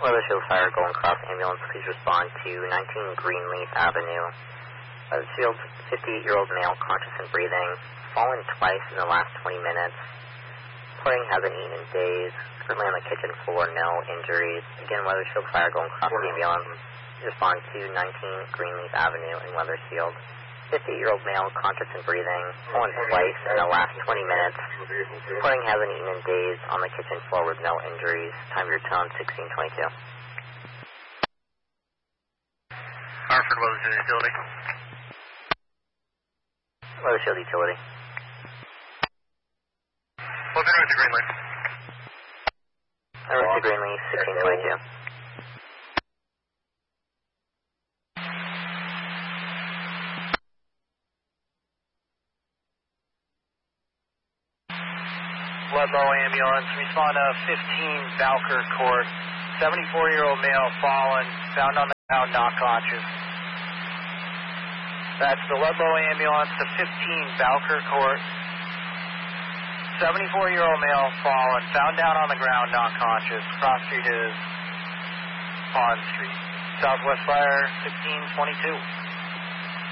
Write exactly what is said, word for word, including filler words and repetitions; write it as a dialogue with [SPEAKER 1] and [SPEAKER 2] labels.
[SPEAKER 1] Weathersfield Fire, Golden Cross Ambulance, please respond to nineteen Greenleaf Avenue. Weathersfield, fifty-eight-year-old male, conscious and breathing, fallen twice in the last twenty minutes. Reporting hasn't eaten in days, currently on the kitchen floor, no injuries. Again, Weathersfield Fire, Golden Cross Ambulance, respond to nineteen Greenleaf Avenue in Weathersfield. fifty-eight-year-old male, conscious and breathing, fallen twice in the last twenty minutes. Reporting hasn't eaten in days, on the kitchen floor with no injuries. Time of your tone, sixteen twenty-two.
[SPEAKER 2] Hartford, Weathersfield Utility.
[SPEAKER 1] Weathersfield Utility.
[SPEAKER 2] What's in to Greenleaf?
[SPEAKER 1] Route to Greenleaf, sixteen twenty-two.
[SPEAKER 3] Ludlow Ambulance, respond to fifteen Valker Court, seventy-four-year-old male fallen, found on the ground, not conscious. That's the Ludlow Ambulance to fifteen Valker Court, seventy-four-year-old male fallen, found down on the ground, not conscious. Cross street is Pond Street. Southwest Fire, sixteen twenty-two.